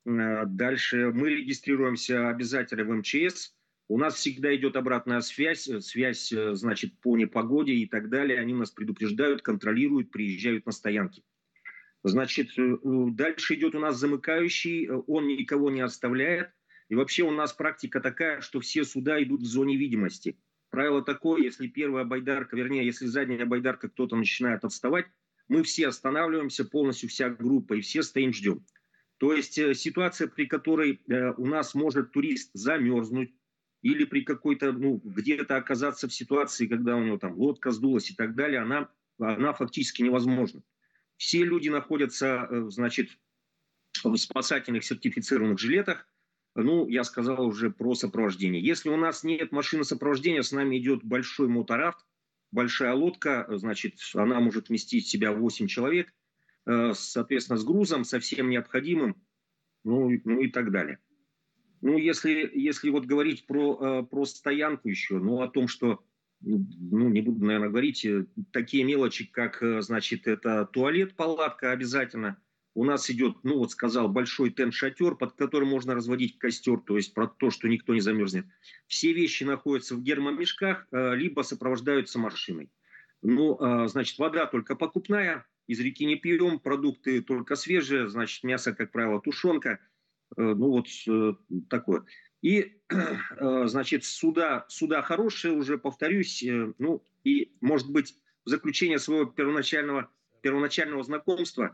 Дальше мы регистрируемся обязательно в МЧС. У нас всегда идет обратная связь, значит, по непогоде и так далее. Они нас предупреждают, контролируют, приезжают на стоянки. Значит, дальше идет у нас замыкающий, он никого не оставляет. И вообще у нас практика такая, что все суда идут в зоне видимости. Правило такое, если первая байдарка, вернее, если задняя байдарка кто-то начинает отставать, мы все останавливаемся, полностью вся группа, и все стоим, ждем. То есть ситуация, при которой у нас может турист замерзнуть или при какой-то, ну, где-то оказаться в ситуации, когда у него там лодка сдулась и так далее, она фактически невозможна. Все люди находятся, значит, в спасательных сертифицированных жилетах. Ну, я сказал уже про сопровождение. Если у нас нет машины сопровождения, с нами идет большой моторафт, большая лодка, значит, она может вместить в себя 8 человек, соответственно, с грузом, со всем необходимым, ну и так далее. Ну, если вот говорить про стоянку еще, ну, о том, что, ну, не буду, наверное, говорить, такие мелочи, как, значит, это туалет, палатка обязательно. У нас идет, ну, вот сказал, большой тент-шатер, под которым можно разводить костер, то есть про то, что никто не замерзнет. Все вещи находятся в гермомешках, либо сопровождаются машиной. Ну, значит, вода только покупная, из реки не пьем, продукты только свежие, значит, мясо, как правило, тушенка. Ну, вот такое. И, значит, суда хорошие, уже повторюсь, ну, и, может быть, в заключение своего первоначального знакомства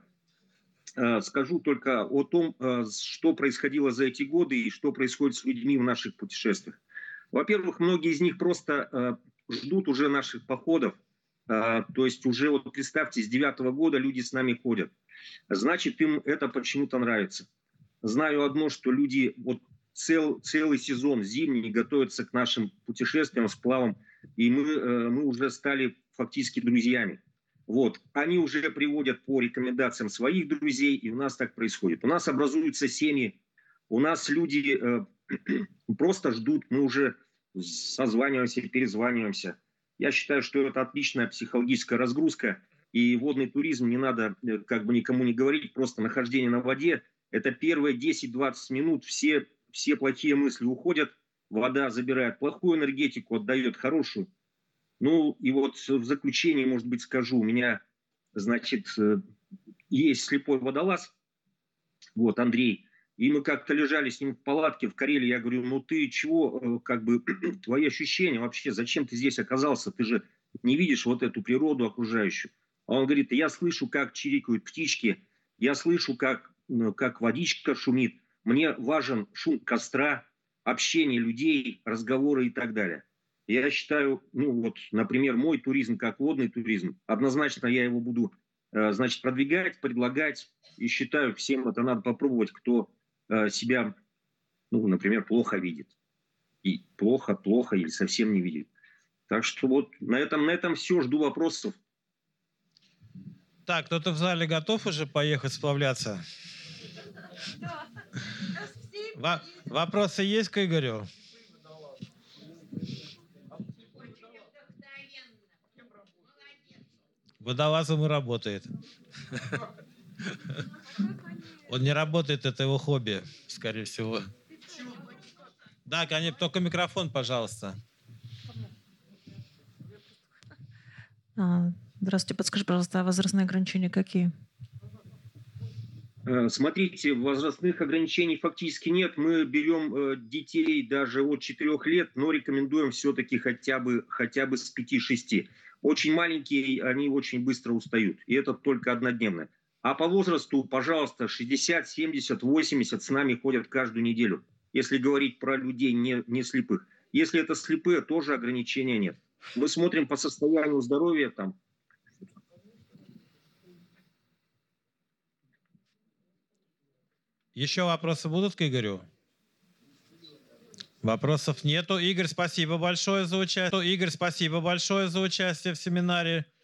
скажу только о том, что происходило за эти годы и что происходит с людьми в наших путешествиях. Во-первых, многие из них просто ждут уже наших походов. То есть уже, вот представьте, с 2009 года люди с нами ходят. Значит, им это почему-то нравится. Знаю одно, что люди вот целый сезон зимний готовятся к нашим путешествиям, сплавам, и мы уже стали фактически друзьями. Вот. Они уже приводят по рекомендациям своих друзей, и у нас так происходит. У нас образуются семьи, у нас люди просто ждут, мы уже созваниваемся, перезваниваемся. Я считаю, что это отличная психологическая разгрузка, и водный туризм, не надо как бы никому не говорить, просто нахождение на воде, это первые 10-20 минут, все плохие мысли уходят, вода забирает плохую энергетику, отдает хорошую. Ну, и вот в заключении, может быть, скажу, у меня, значит, есть слепой водолаз, вот, Андрей, и мы как-то лежали с ним в палатке в Карелии, я говорю, ну ты чего, как бы, твои ощущения вообще, зачем ты здесь оказался, ты же не видишь вот эту природу окружающую. А он говорит, я слышу, как чирикают птички, я слышу, как водичка шумит, мне важен шум костра, общение людей, разговоры и так далее. Я считаю, ну вот, например, мой туризм как водный туризм, однозначно я его буду, значит, продвигать, предлагать, и считаю, всем это надо попробовать, кто себя, ну, например, плохо видит. И плохо или совсем не видит. Так что вот на этом все. Жду вопросов. Так, кто-то в зале готов уже поехать сплавляться? Вопросы есть к Игорю? Водолазом и работает. Он не работает, это его хобби, скорее всего. Да, конечно, только микрофон, пожалуйста. Здравствуйте, подскажи, пожалуйста, а возрастные ограничения какие? Смотрите, возрастных ограничений фактически нет. Мы берем детей даже от 4 лет, но рекомендуем все-таки хотя бы с 5-6. Очень маленькие, они очень быстро устают. И это только однодневное. А по возрасту, пожалуйста, 60, 70, 80 с нами ходят каждую неделю. Если говорить про людей не слепых. Если это слепые, тоже ограничения нет. Мы смотрим по состоянию здоровья там. Еще вопросы будут к Игорю? Вопросов нету. Игорь, спасибо большое за участие. В семинаре.